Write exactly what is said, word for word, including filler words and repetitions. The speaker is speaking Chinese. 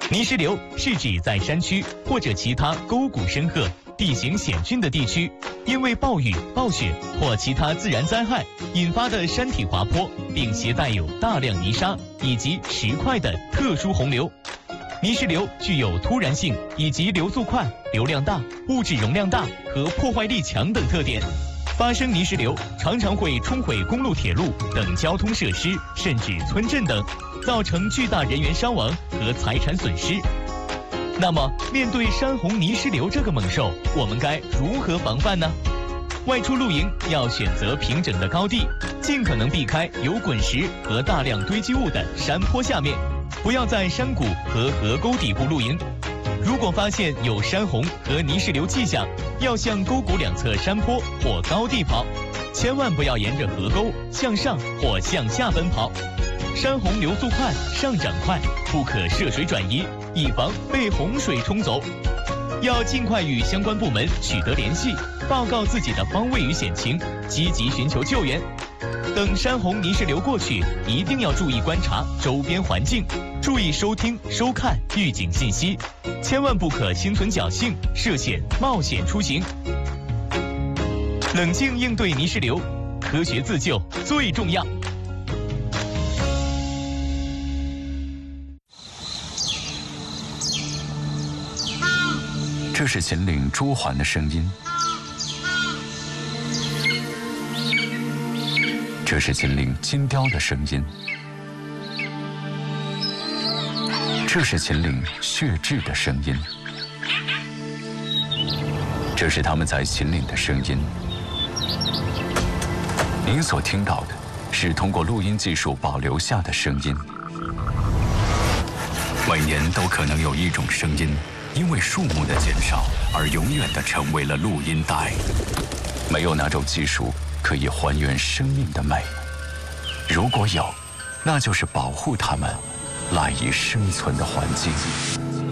泥石流是指在山区或者其他沟谷深壑、地形险峻的地区，因为暴雨、暴雪或其他自然灾害引发的山体滑坡，并携带有大量泥沙以及石块的特殊洪流。泥石流具有突然性以及流速快、流量大、物质容量大和破坏力强等特点。发生泥石流常常会冲毁公路、铁路等交通设施，甚至村镇等，造成巨大人员伤亡和财产损失。那么，面对山洪泥石流这个猛兽，我们该如何防范呢？外出露营要选择平整的高地，尽可能避开有滚石和大量堆积物的山坡下面，不要在山谷和河沟底部露营。如果发现有山洪和泥石流迹象，要向沟谷两侧山坡或高地跑，千万不要沿着河沟向上或向下奔跑。山洪流速快，上涨快，不可涉水转移，以防被洪水冲走。要尽快与相关部门取得联系，报告自己的方位与险情，积极寻求救援。等山洪泥石流过去，一定要注意观察周边环境，注意收听、收看预警信息，千万不可心存侥幸、涉险冒险出行。冷静应对泥石流，科学自救最重要。 这是秦岭朱鹮的声音，这是秦岭金雕的声音，这是秦岭血雉的声音，这是他们在秦岭的声音。您所听到的是通过录音技术保留下的声音。每年都可能有一种声音因为树木的减少而永远地成为了录音带。没有哪种技术可以还原生命的美，如果有，那就是保护它们赖以生存的环境。